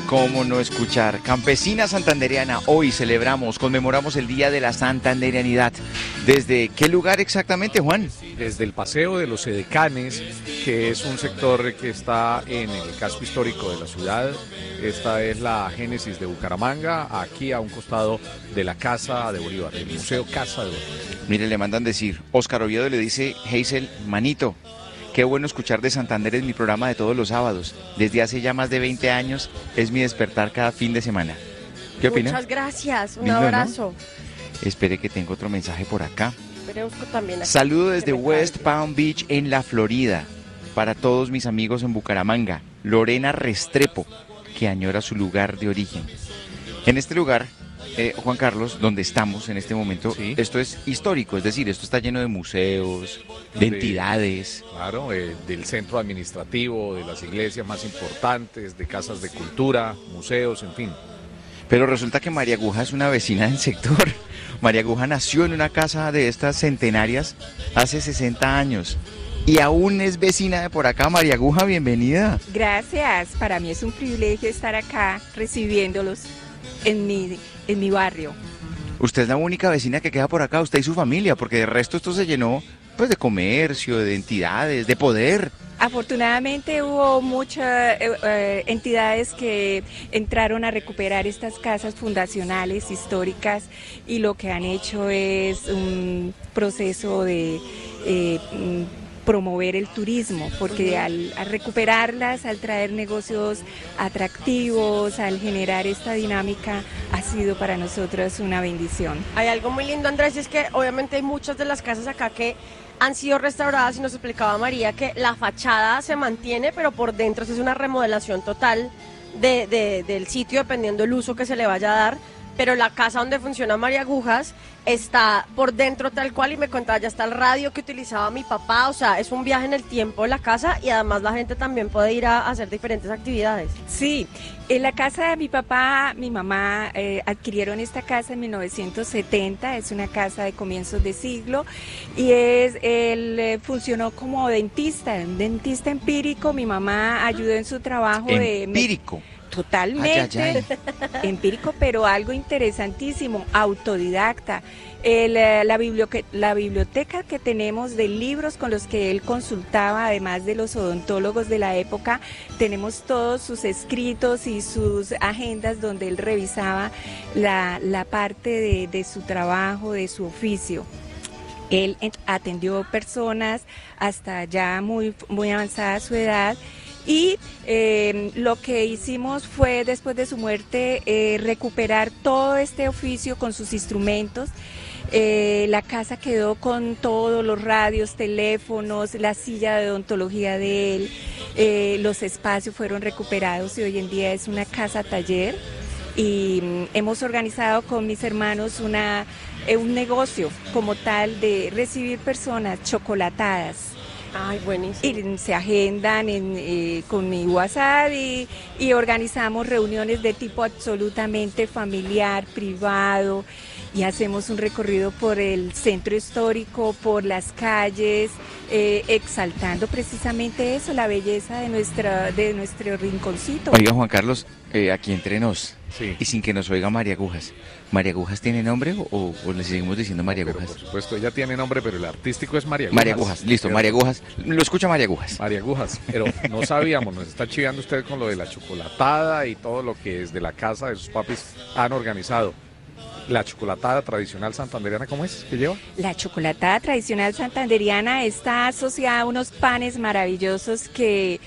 ¿Cómo no escuchar? Campesina Santandereana, hoy conmemoramos el Día de la Santanderianidad. ¿Desde qué lugar exactamente, Juan? Desde el Paseo de los Edecanes, que es un sector que está en el casco histórico de la ciudad. Esta es la génesis de Bucaramanga, aquí a un costado de la Casa de Bolívar, el Museo Casa de Bolívar. Mire, le mandan decir, Óscar Oviedo le dice, Hazel, manito, qué bueno escuchar de Santander, es mi programa de todos los sábados. Desde hace ya más de 20 años es mi despertar cada fin de semana. ¿Qué opina? Muchas gracias, un Lindo, abrazo. ¿no? Espere que tengo otro mensaje por acá. Pero también aquí, saludo desde West Palm Beach en la Florida para todos mis amigos en Bucaramanga. Lorena Restrepo, que añora su lugar de origen. En este lugar, Juan Carlos, donde estamos en este momento, sí, esto es histórico, es decir, esto está lleno de museos, de entidades. Claro, del centro administrativo, de las iglesias más importantes, de casas de cultura, museos, en fin. Pero resulta que María Aguja es una vecina del sector. María Aguja nació en una casa de estas centenarias hace 60 años. Y aún es vecina de por acá. María Aguja, bienvenida. Gracias, para mí es un privilegio estar acá recibiéndolos en mi barrio. Usted es la única vecina que queda por acá, usted y su familia, porque de resto esto se llenó pues de comercio, de entidades, de poder. Afortunadamente hubo muchas entidades que entraron a recuperar estas casas fundacionales históricas y lo que han hecho es un proceso de promover el turismo, porque al recuperarlas, al traer negocios atractivos, al generar esta dinámica, ha sido para nosotros una bendición. Hay algo muy lindo, Andrés, y es que obviamente hay muchas de las casas acá que han sido restauradas y nos explicaba María que la fachada se mantiene, pero por dentro es una remodelación total del sitio, dependiendo del uso que se le vaya a dar. Pero la casa donde funciona María Agujas está por dentro tal cual, y me contaba, ya está el radio que utilizaba mi papá, o sea, es un viaje en el tiempo de la casa, y además la gente también puede ir a hacer diferentes actividades. Sí, en la casa de mi papá, mi mamá adquirieron esta casa en 1970, es una casa de comienzos de siglo, y él funcionó como dentista, un dentista empírico. Mi mamá ayudó en su trabajo empírico. Totalmente empírico, pero algo interesantísimo, autodidacta. La biblioteca que tenemos de libros con los que él consultaba, además de los odontólogos de la época, tenemos todos sus escritos y sus agendas donde él revisaba la parte de su trabajo, de su oficio. Él atendió personas hasta ya muy avanzada su edad. Y lo que hicimos fue, después de su muerte, recuperar todo este oficio con sus instrumentos. La casa quedó con todos los radios, teléfonos, la silla de odontología de él, los espacios fueron recuperados y hoy en día es una casa taller. Y hemos organizado con mis hermanos un negocio como tal de recibir personas chocolatadas. Ay, buenísimo. Y se agendan con mi WhatsApp y organizamos reuniones de tipo absolutamente familiar, privado, y hacemos un recorrido por el centro histórico, por las calles, exaltando precisamente eso, la belleza de nuestro rinconcito. Oiga, Juan Carlos, aquí entre nos, sí, y sin que nos oiga María Agujas. ¿María Agujas tiene nombre o le seguimos diciendo María Agujas? Pero por supuesto, ella tiene nombre, pero el artístico es María Agujas. María Agujas, listo, María Agujas. Lo escucha María Agujas. María Agujas, pero no sabíamos, nos está chiveando usted con lo de la chocolatada y todo lo que desde la casa de sus papis han organizado. La chocolatada tradicional santandereana, ¿cómo es? ¿Qué lleva? La chocolatada tradicional santandereana está asociada a unos panes maravillosos que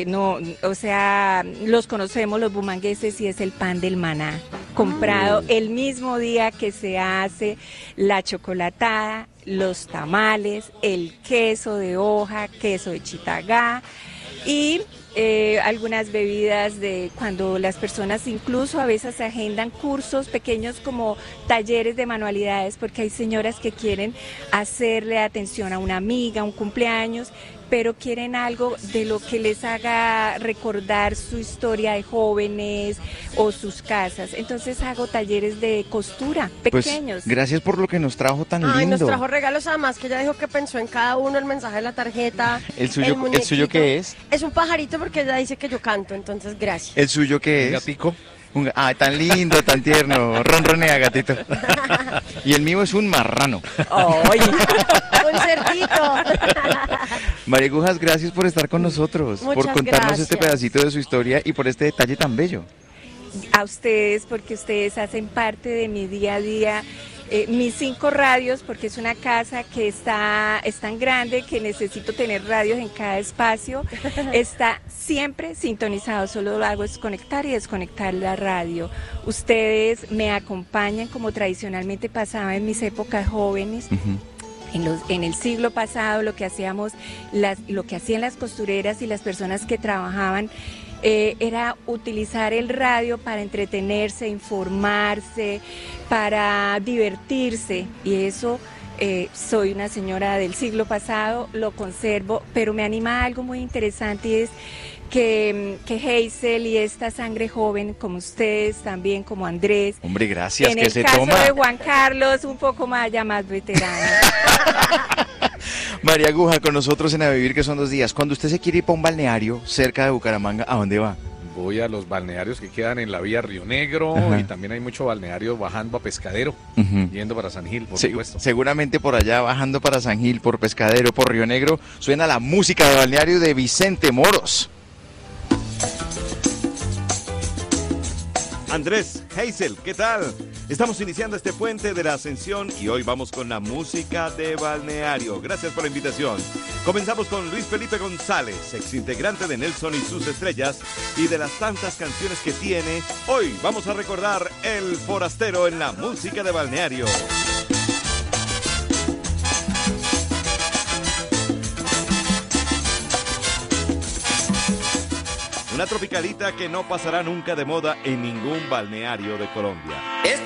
los conocemos los bumangueses, y es el pan del maná, comprado el mismo día que se hace la chocolatada, los tamales, el queso de hoja, queso de Chitagá y algunas bebidas de cuando las personas incluso a veces se agendan cursos pequeños como talleres de manualidades, porque hay señoras que quieren hacerle atención a una amiga, un cumpleaños, pero quieren algo de lo que les haga recordar su historia de jóvenes o sus casas. Entonces hago talleres de costura pequeños. Pues, gracias por lo que nos trajo tan Ay, lindo. nos trajo regalos, además que ella dijo que pensó en cada uno, el mensaje de la tarjeta. ¿El suyo muñequito. qué es? Es un pajarito porque ella dice que yo canto, entonces gracias. ¿El suyo qué Un es? gatico. Ay, tan lindo, tan tierno. Ronronea, gatito. Y el mío es un marrano. ¡Ay! Un cerdito. María Agujas, gracias por estar con nosotros, por Muchas contarnos este gracias. pedacito de su historia y por este detalle tan bello. A ustedes, porque ustedes hacen parte de mi día a día. Mis 5 radios, porque es una casa que es tan grande que necesito tener radios en cada espacio, está siempre sintonizado, solo lo hago es conectar y desconectar la radio. Ustedes me acompañan como tradicionalmente pasaba en mis épocas jóvenes. En el siglo pasado lo que hacían las costureras y las personas que trabajaban era utilizar el radio para entretenerse, informarse, para divertirse, y eso soy una señora del siglo pasado, lo conservo, pero me anima algo muy interesante, y es que Hazel y esta sangre joven, como ustedes también, como Andrés, Hombre, gracias, en que el se caso toma. de Juan Carlos, un poco más ya más veterano. María Aguja con nosotros en A Vivir, que son 2 días. Cuando usted se quiere ir para un balneario cerca de Bucaramanga, ¿a dónde va? Voy a los balnearios que quedan en la vía Río Negro, Ajá. y también hay mucho balneario bajando a Pescadero, Ujú. yendo para San Gil, por supuesto. Seguramente por allá, bajando para San Gil, por Pescadero, por Río Negro, suena la música de balneario de Vicente Moros. Andrés, Hazel, ¿qué tal? Estamos iniciando este puente de la Ascensión y hoy vamos con la música de balneario. Gracias por la invitación. Comenzamos con Luis Felipe González, exintegrante de Nelson y sus Estrellas, y de las tantas canciones que tiene, hoy vamos a recordar El Forastero en la música de balneario. Una tropicalita que no pasará nunca de moda en ningún balneario de Colombia.